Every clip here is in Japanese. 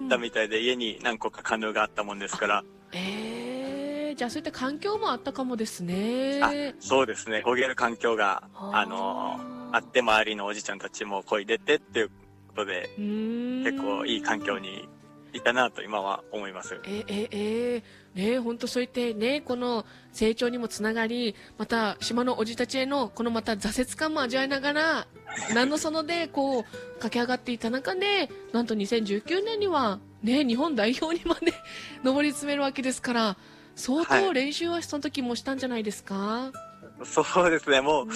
ったみたいで、家に何個かカヌーがあったもんですから。 じゃあそういった環境もあったかもですね。 そうですね。漕げる環境が、あって、周りのおじちゃんたちも漕いでてっていうことで、結構いい環境にいたなと今は思います。 本当そういってね、この成長にもつながり、また島のおじたちへのこのまた挫折感も味わいながら、何のそのでこう駆け上がっていた中で、なんと2019年にはね、日本代表にまで上り詰めるわけですから、相当練習はその時もしたんじゃないですか？ そうですね、もう、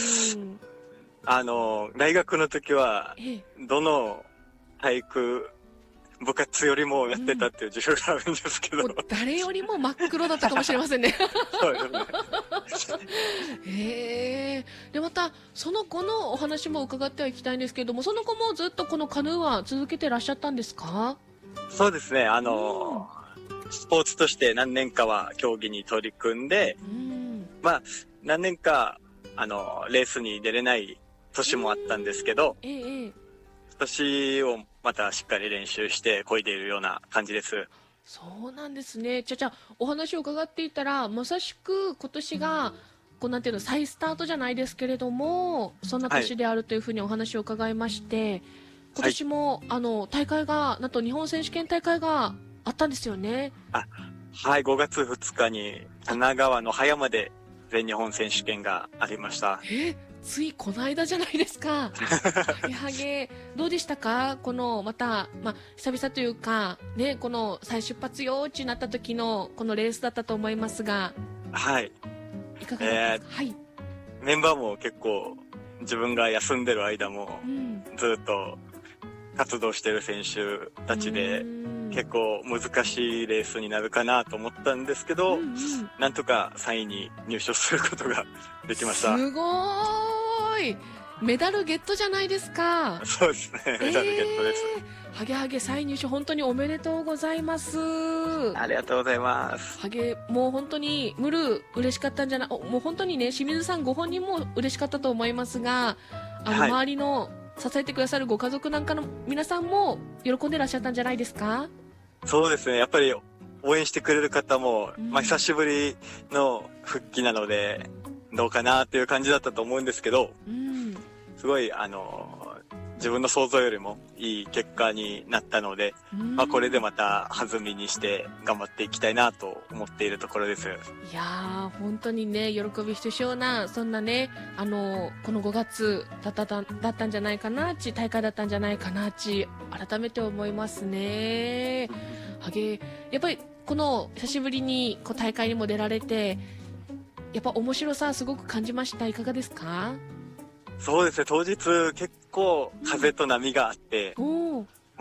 大学の時は、どの体育部活よりもやってたっていう自負があるんですけど、 もう誰よりも真っ黒だったかもしれませんね。 そうですね。 でまたその後のお話も伺ってはいきたいんですけれども、その後もずっとこのカヌーは続けてらっしゃったんですか？ そうですね、スポーツとして何年かは競技に取り組んで、何年かレースに出れない年もあったんですけど、今年をまたしっかり練習して漕いでいるような感じです。 そうなんですね。じゃあお話を伺っていたら、まさしく今年がこうなんていうの、再スタートじゃないですけれども、そんな年であるというふうにお話を伺いまして、今年も、大会がなんと日本選手権大会があったんですよね。 はい、5月2日に神奈川の葉山で全日本選手権がありました。 ついこの間じゃないですか。どうでしたか？このまた、久々というかね、この再出発よってなった時のこのレースだったと思いますが、いかがですか？ メンバーも結構自分が休んでる間もずっと活動してる選手たちで、結構難しいレースになるかなと思ったんですけど、なんとか3位に入賞することができました。 すごーい、メダルゲットじゃないですか。 そうですね、メダルゲットです。 ハゲ3位入賞、本当におめでとうございます。 ありがとうございます。 もう本当にムル嬉しかったんじゃない、もう本当にね、清水さんご本人も嬉しかったと思いますが、周りの支えてくださるご家族なんかの皆さんも喜んでらっしゃったんじゃないですか？ そうですね、やっぱり応援してくれる方も、久しぶりの復帰なのでどうかなっていう感じだったと思うんですけど、すごい自分の想像よりもいい結果になったので、これでまた弾みにして頑張っていきたいなと思っているところです。 いやー、本当にね、喜びひとしおな、そんなね、この5月だったんじゃないかな大会だったんじゃないかな改めて思いますね。やっぱりこの久しぶりに大会にも出られて、やっぱ面白さすごく感じました。いかがですか？ そうですね、当日結構風と波があって、もう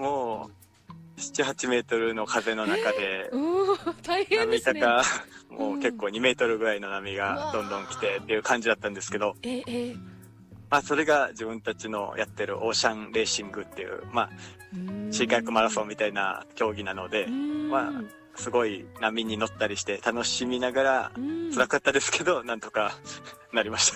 7、8メートルの風の中で、 大変ですね。 波高、もう結構2メートルぐらいの波がどんどん来てっていう感じだったんですけど、それが自分たちのやってるオーシャンレーシングっていう、シーカヤックマラソンみたいな競技なので、すごい波に乗ったりして楽しみながら、辛かったですけど、なんとかなりました。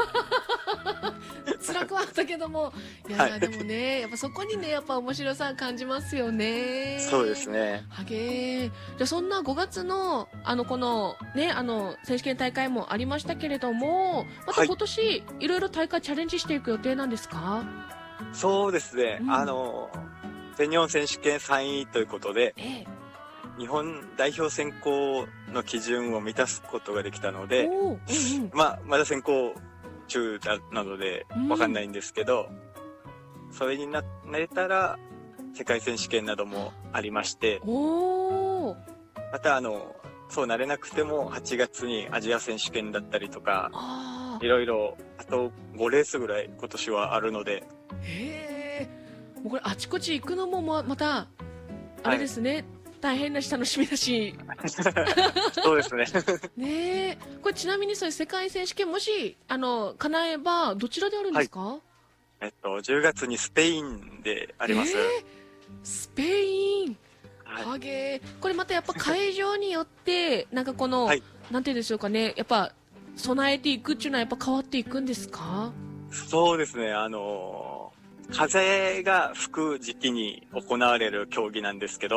辛くはあったけども、でもね、やっぱそこにね、やっぱ面白さ感じますよね。 そうですね。 じゃあそんな5月のこのね、選手権大会もありましたけれども、また今年いろいろ大会チャレンジしていく予定なんですか？ そうですね。全日本選手権3位ということで、日本代表選考の基準を満たすことができたので、まだ選考中なのでわかんないんですけど、それになれたら世界選手権などもありまして、またそうなれなくても8月にアジア選手権だったりとか、いろいろあと5レースぐらい今年はあるので、 もうこれあちこち行くのもまたあれですね、大変な楽しみだしそうですねこれちなみにそれ世界選手権もし叶えばどちらであるんですか ？10月にスペインであります。 スペイン、これまたやっぱ会場によってなんかこの、なんていうんでしょうかね、やっぱ備えていくっていうのはやっぱ変わっていくんですか？ そうですね、風が吹く時期に行われる競技なんですけど、